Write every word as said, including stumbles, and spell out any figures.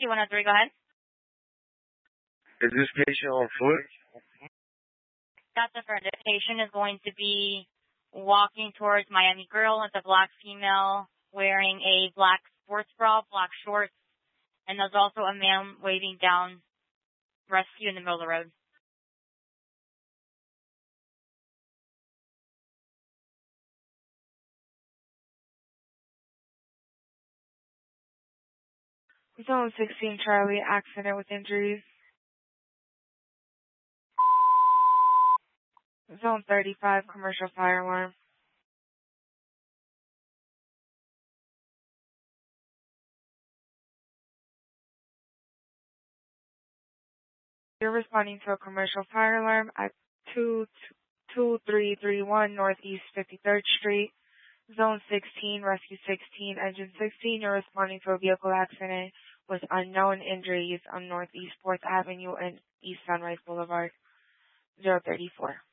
Rescue one oh three, go ahead. Is this patient on foot? That's affirmative. The patient is going to be walking towards Miami Grill. It's a black female wearing a black sports bra, black shorts, and there's also a man waving down rescue in the middle of the road. Zone sixteen, Charlie, accident with injuries. Zone thirty-five, commercial fire alarm. You're responding to a commercial fire alarm at two two three three one Northeast fifty-third Street. Zone sixteen, Rescue sixteen, Engine sixteen. You're responding to a vehicle accident with unknown injuries on Northeast fourth Avenue and East Sunrise Boulevard. zero thirty-four.